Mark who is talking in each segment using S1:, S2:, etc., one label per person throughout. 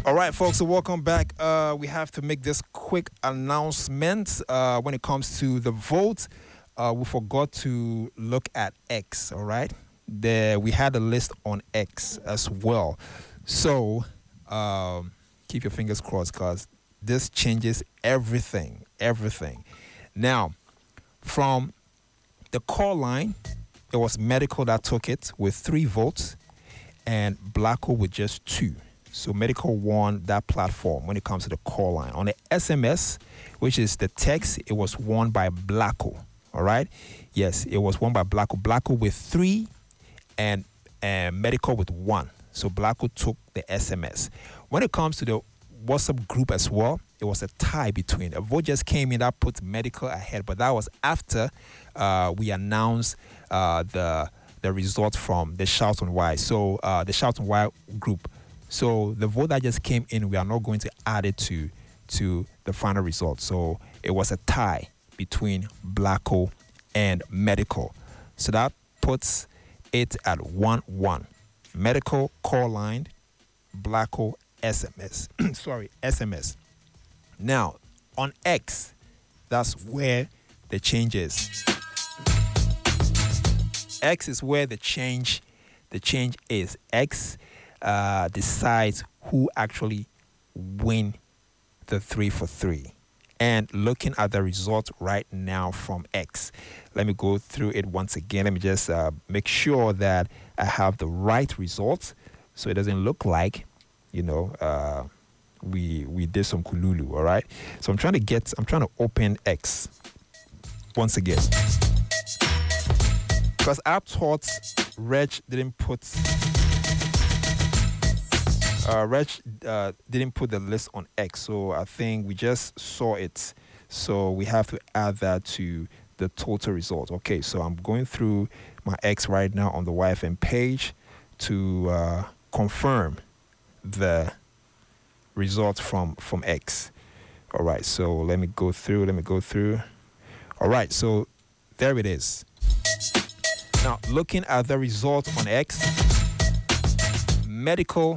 S1: All right, folks, so welcome back. We have to make this quick announcement when it comes to the vote. We forgot to look at X, all right? We had a list on X as well. So keep your fingers crossed because this changes everything. Now, from the call line, it was Medical that took it with 3 votes and Blacko with just 2. So Medical won that platform when it comes to the call line. On the SMS, which is the text, it was won by Blacko. All right? Yes, it was won by Blacko. Blacko with 3 and Medical with 1. So Blacko took the SMS. When it comes to the WhatsApp group as well, it was a tie between. A vote just came in that put Medical ahead, but that was after we announced the result from the Shout on Why. So the Shout on Why group. So the vote that just came in, we are not going to add it to the final result. So it was a tie between Blacko and Medical. So that puts it at 1-1. Medical call line, Blacko SMS. SMS. Now, on X, that's where the change is. X is where the change is. X decides who actually win the 3 for 3. And looking at the result right now from X, let me go through it once again. Let me just make sure that I have the right results so it doesn't look like, we did some kululu, all right? So I'm trying to open X once again. Because I thought Reg didn't put the list on X, so I think we just saw it. So we have to add that to the total result. Okay, so I'm going through my X right now on the YFM page to confirm the result from X. All right, so let me go through. All right, so there it is. Now, looking at the result on X, Medical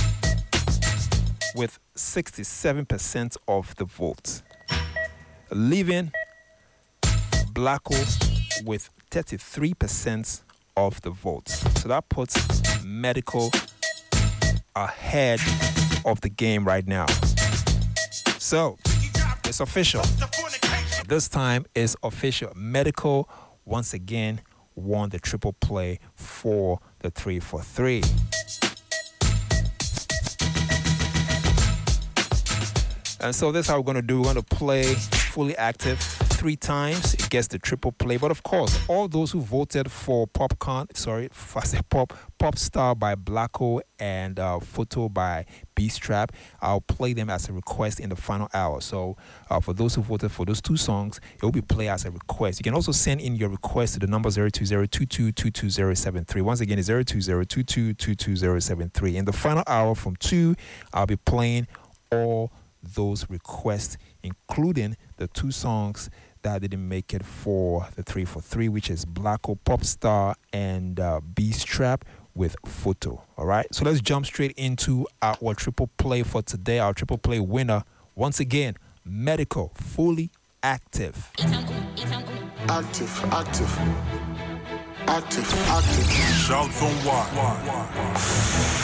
S1: with 67% of the votes, leaving Blacko with 33% of the votes. So that puts Medical ahead of the game right now. So it's official. This time is official. Medical once again won the triple play for the 3 for 3. And so this is how we're going to do. We're going to play fully active 3 times. It gets the triple play. But of course, all those who voted for Pop Star by Blacko and Photo by Beast Trap, I'll play them as a request in the final hour. So for those who voted for those 2 songs, it will be played as a request. You can also send in your request to the number 02022222073. Once again, it's 02022222073. In the final hour from 2, I'll be playing all those requests, including the 2 songs that didn't make it for the 3 for 3, which is Blacko, Pop Star, and Beast Trap with Photo. All right, so let's jump straight into our triple play for today. Our triple play winner, once again, Medical, fully active.
S2: Active. Shouts on what?